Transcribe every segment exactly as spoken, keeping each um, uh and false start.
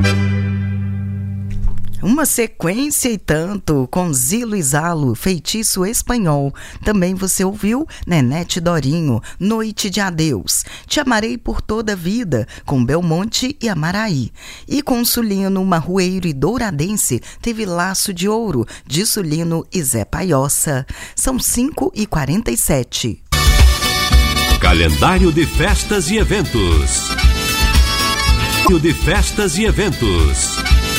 Uma sequência e tanto com Zilo e Zalo, Feitiço Espanhol. Também você ouviu Nenete Dorinho, Noite de Adeus. Te Amarei por Toda a Vida, com Belmonte e Amaraí. E com Sulino, Marroeiro e Douradense, teve Laço de Ouro, de Sulino e Zé Paiossa. São cinco e quarenta e sete. Calendário de festas e eventos. De festas e eventos.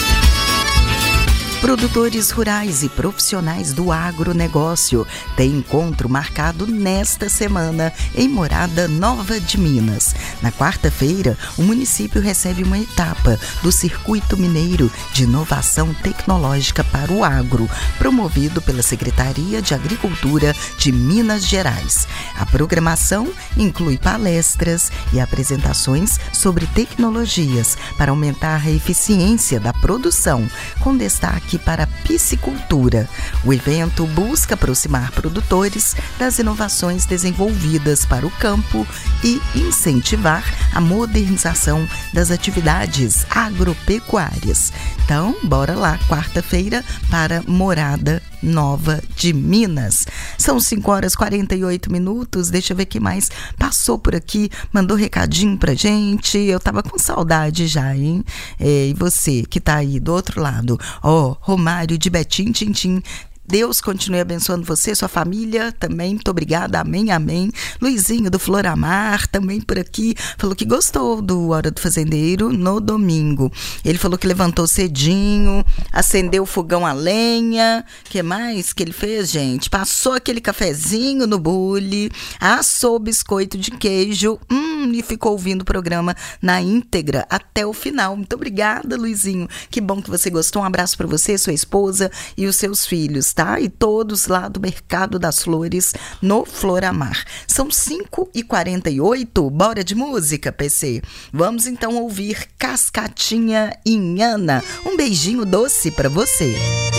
Produtores rurais e profissionais do agronegócio têm encontro marcado nesta semana em Morada Nova de Minas. Na quarta-feira, o município recebe uma etapa do Circuito Mineiro de Inovação Tecnológica para o Agro, promovido pela Secretaria de Agricultura de Minas Gerais. A programação inclui palestras e apresentações sobre tecnologias para aumentar a eficiência da produção, com destaque para a piscicultura. O evento busca aproximar produtores das inovações desenvolvidas para o campo e incentivar a modernização das atividades agropecuárias. Então, bora lá, quarta-feira, para Morada Nova de Minas. São cinco horas e quarenta e oito minutos. Deixa eu ver quem mais passou por aqui, mandou recadinho pra gente. Eu tava com saudade já, hein? É, e você que tá aí do outro lado, ó, oh, Romário de Betim Tintim. Deus continue abençoando você, sua família também, muito obrigada, amém, amém. Luizinho do Floramar também por aqui, falou que gostou do Hora do Fazendeiro no domingo. Ele falou que levantou cedinho, acendeu o fogão a lenha, que mais que ele fez, gente? Passou aquele cafezinho no bule, assou biscoito de queijo, hum, e ficou ouvindo o programa na íntegra até o final. Muito obrigada, Luizinho, que bom que você gostou, um abraço para você, sua esposa e os seus filhos, tá? E todos lá do Mercado das Flores, no Floramar. São cinco e quarenta e oito, bora de música, P C. Vamos então ouvir Cascatinha Inhana. Um beijinho doce pra você.